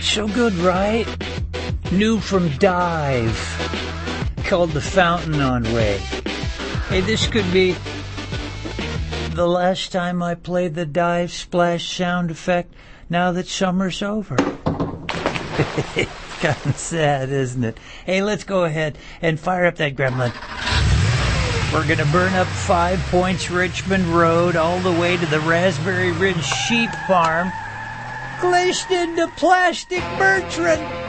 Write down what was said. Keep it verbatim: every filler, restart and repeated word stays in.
It's so good, right? New from Dive, called The Fountain on Way. Hey, this could be the last time I play the Dive splash sound effect now that summer's over. It's kind of sad, isn't it? Hey, let's go ahead and fire up that gremlin. We're going to burn up Five Points Richmond Road all the way to the Raspberry Ridge Sheep Farm, glazed into plastic Bertrand.